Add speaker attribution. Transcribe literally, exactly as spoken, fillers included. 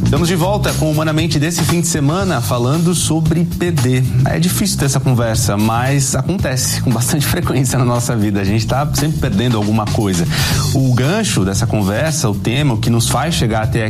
Speaker 1: Estamos de volta com o Humanamente desse fim de semana, falando sobre P D. É difícil ter essa conversa, mas acontece com bastante frequência na nossa vida. A gente está sempre perdendo alguma coisa. O gancho dessa conversa, o tema, o que nos faz chegar até aqui,